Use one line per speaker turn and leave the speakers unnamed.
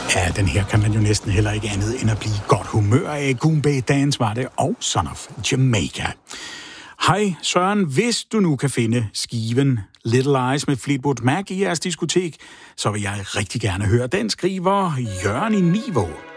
Ja, den her kan man jo næsten heller ikke andet end at blive godt humør af. Goombay Dance var det, og Son of Jamaica. Hej Søren, hvis du nu kan finde skiven Little Eyes med Fleetwood Mac i jeres diskotek, så vil jeg rigtig gerne høre den, skriver Jørgen i Nivå.